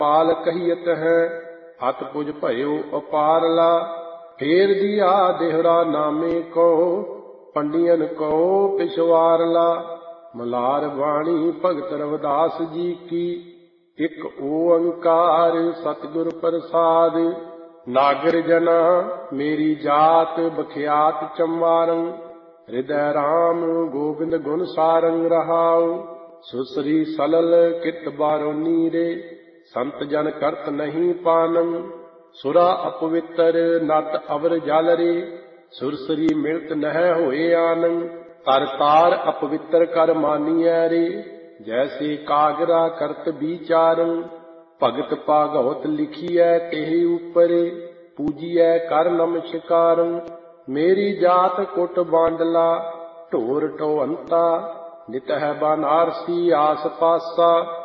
पाल कहियत है अत पुज भयो अपारला। फेर दिया देहरा नामे को पंडियन को पिछवारला। मलार बाणी भगत रविदास जी की एक ओंकार सतगुर प्रसाद। नागर जना मेरी जात बख्यात चमारं हृदय राम गोविंद गुण सारंग रहाऊ। सुसरी सलल कित बारोनी रे संत जन करत नहीं पानं। सुरा अपवित्र नट अवर जल रे सुरसरी मिलत नह होए आनंद। तर तार अपवित्र कर मानिया रे जैसे कागरा करत विचारं। भगत भागवत लिखिए तेहि ऊपर पूजिए कर नमस्कारं। मेरी जात कुट बांडला ढोर ढोअंता नित है बनारसी आस पासा।